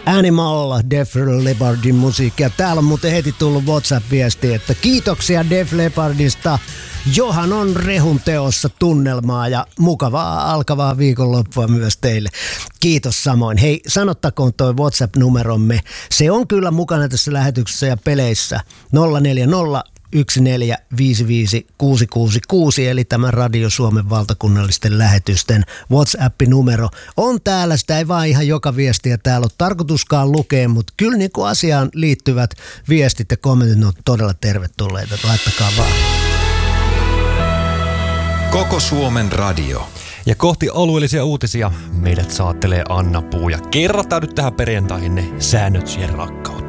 Animal, Def Leppardin musiikkia. Täällä on muuten heti tullut WhatsApp-viesti, että kiitoksia Def Leppardista. Johan on rehun teossa tunnelmaa ja mukavaa alkavaa viikonloppua myös teille. Kiitos samoin. Hei, sanottakoon toi WhatsApp-numeromme. Se on kyllä mukana tässä lähetyksessä ja peleissä 040 1455666, eli tämä Radio Suomen valtakunnallisten lähetysten WhatsApp-numero on täällä. Sitä ei vaan ihan joka viestiä täällä ole tarkoituskaan lukea, mutta kyllä niin kuin asiaan liittyvät viestit ja kommentit on todella tervetulleita. Laittakaa vaan. Koko Suomen radio. Ja kohti alueellisia uutisia meidät saattelee Anna Puu. Ja kerrataan nyt tähän perjantaihin ne säännöt siihen rakkautta.